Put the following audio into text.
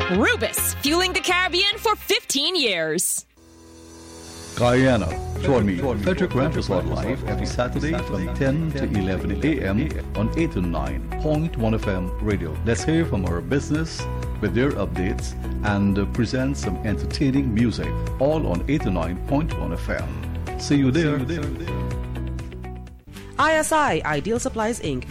Rubus, fueling the Caribbean for 15 years. Guyana, join me, Frederick Rampersad live every Saturday from 10 to 11 a.m. on 89.1 FM radio. Let's hear from our business with their updates and present some entertaining music, all on 89.1 FM. See you there. ISI, Ideal Supplies Inc.,